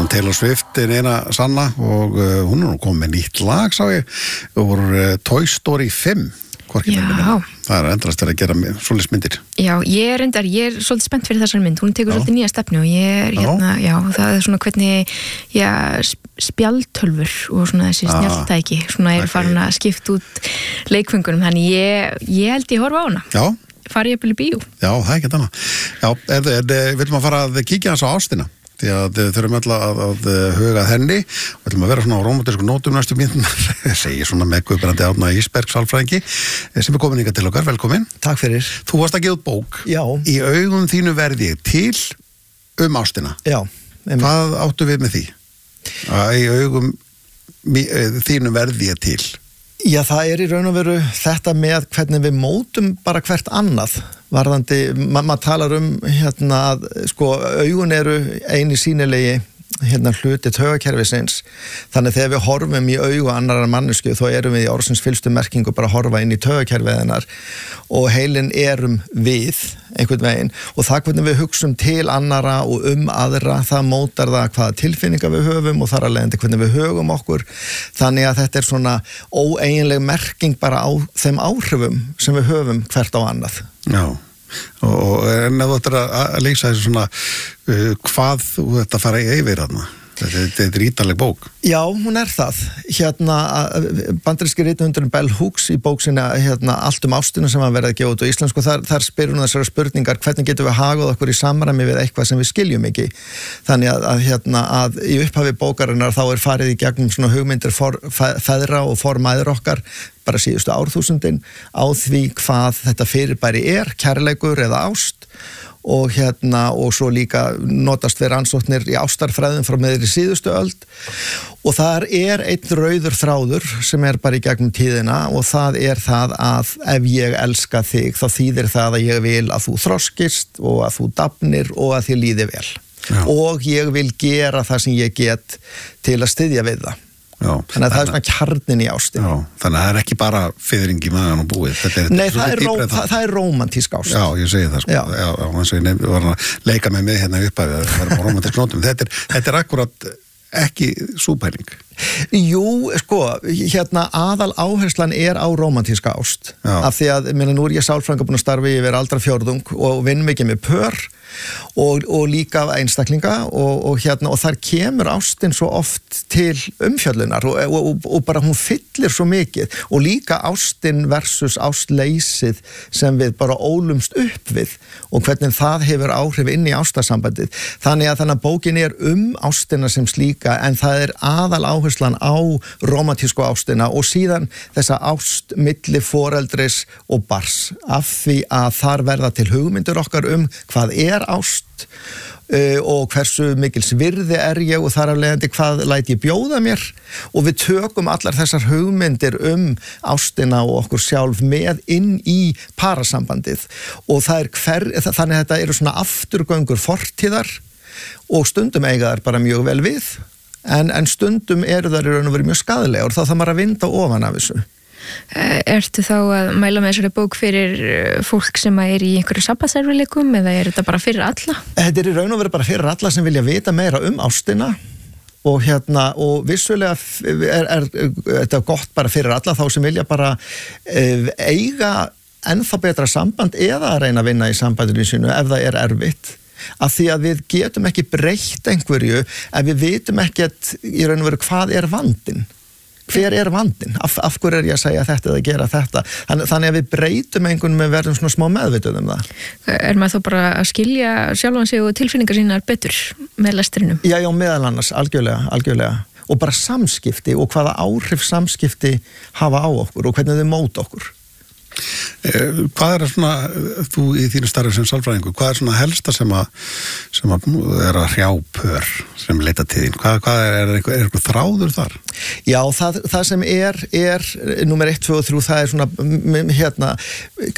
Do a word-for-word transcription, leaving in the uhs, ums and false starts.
um Taylor Swift eina sanna og uh, hún er nú komið með nýtt lag, sá ég, úr uh, Toy Story fimm. Já. Það er endrast að gera svoleiðis myndir. Já, ég er endar, ég er svolítið spennt fyrir þessar mynd, hún tekur já. Svolítið nýja stefnu og ég er hérna, já, það er svona hvernig, já, spjaldtölfur og svona þessi ah, snjalltæki, svona er farin að skipta út leikföngunum, þannig ég, ég held ég horfa á hana. Já. Fari ég að byrja bíó. Já, það er ekki annað. Já, er, er, er, viljum að fara að kíkja hans á ástina? Því að þau þurfum alltaf að, að, að huga henni og ætlum að vera svona á rómantísku nótum næstu mínútur, segi svona með Guðbrandi Árna Ísberg sálfræðingi sem er komin hingað til okkar, velkomin. Takk fyrir. Þú varst að gefa út bók. Já. Í augum þínu verði ég til um ástina. Já. Em... Hvað áttu við með því? Að í augum þínu verði ég til? Já, það er í raun og veru þetta með hvernig við mótum bara hvert annað varðandi, ma- maður talar um hérna að sko augun eru eini sýnilegi hérna hluti taugakerfisins, þannig þegar við horfum í augu annarar mannesku þá erum við í orðsins fyllstu merkingu bara að horfa inn í taugakerfið hennar og heilin erum við einhvern veginn og það hvernig við hugsum til annara og um aðra, það mótar það hvaða tilfinningar við höfum og þar að leiðandi hvernig við högum okkur, þannig að þetta er svona óeiginleg merking bara á þeim áhrifum sem við höfum hvert á annað. Já. Og en ef þú ættir að lýsa þessu svona uh, hvað þú ætti að fara yfir þarna, þetta, þetta er ítarleg bók. Já, hún er það. Hérna, bandaríski rithöfundurinn Bell Hooks í bók sinna hérna, Allt um ástina sem hann verið að gefa út á íslensku, þar, þar spyr hún þessara spurningar, hvernig getum við hagað okkur í samræmi við eitthvað sem við skiljum ekki. Þannig að, að, hérna, að í upphafi bókarinnar þá er farið í gegnum svona hugmyndir for, feðra og formæður okkar, bara síðustu árþúsundin, á því hvað þetta fyrirbæri er, kærleikur eða ást og hérna og svo líka notast við rannsóknir í ástarfræðum frá meðri síðustu öld og þar er einn rauður þráður sem er bara í gegnum tíðina og það er það að ef ég elska þig þá þýðir það að ég vil að þú þroskist og að þú dafnir og að þér líði vel. Já. Og ég vil gera það sem ég get til að styðja við það. Já, þannig að það er svona kjarnin í ástinni. Já, þannig að það er ekki bara fiðringi maður og búið. Þetta er, Nei, þetta það er, ró, það. það, það er rómantísk ást. Já, ég segi það sko. Já, já, já eins og ég var að leika með mig hérna upp að það var á rómantísk nótum. Þetta er, þetta er akkurat ekki súpæling. Jú, sko, hérna aðal áherslan er á rómantíska ást. Já. Af því að, minna, nú er ég sálfræðingur búin að starfa yfir aldrafjórðung og vinn mikið með pör og, og líka einstaklinga og, og hérna, og þar kemur ástin svo oft til umfjöllunar og, og, og bara hún fyllir svo mikið og líka ástin versus ástleysið sem við bara ólumst upp við og hvernig það hefur áhrif inn í ástarsambandið. Þannig að þannig að bókin er um ástina sem slíka en það er aðal áherslan á rómantísku ástina og síðan þessa ást milli foreldris og bars af því að þar verða til hugmyndir okkar um hvað er ást uh, og hversu mikils virði er ég og þar af leiðandi hvað læt ég bjóða mér og við tökum allar þessar hugmyndir um ástina og okkur sjálf með inn í parasambandið og það er hver, þannig að þetta eru svona afturgöngur fortíðar og stundum eiga þær bara mjög vel við en, en stundum eru þær í raun og veru mjög skaðlegar og þá þarf maður að vinda ofan af þessu. Ertu þá að mæla með þessari bók fyrir fólk sem er í einhverju sambandserfileikum eða er þetta bara fyrir alla? Þetta er í raun og veru bara fyrir alla sem vilja vita meira um ástina og hérna og vissulega er, er, er þetta gott bara fyrir alla þá sem vilja bara e, eiga ennþá betra samband eða að reyna að vinna í sambandinu sínu ef það er erfitt. Af því að við getum ekki breytt einhverju ef við vitum ekkert í raun og veru hvað er vandinn. Hver er vandinn? Af, af hverju er ég að segja þetta eða gera þetta? Þannig, þannig að við breytum einhvern með verðum svona smá meðvituð um það. Er maður þá bara að skilja sjálfan sig og tilfinningar sínar betur með lestrinum? Já, já, meðal annars, algjörlega, algjörlega. Og bara samskipti og hvaða áhrif samskipti hafa á okkur og hvernig þau móta okkur. Eh, hvað er svona, þú í þínu starfi sem sálfræðingur, hvað er svona helsta sem að, sem að er að hrjá pör sem leita til þín? Hvað, hvað er, er, eitthvað, er eitthvað þráður þar? Já, það, það sem er, er nummer eitt, tvö og þrjú, það er svona, hérna,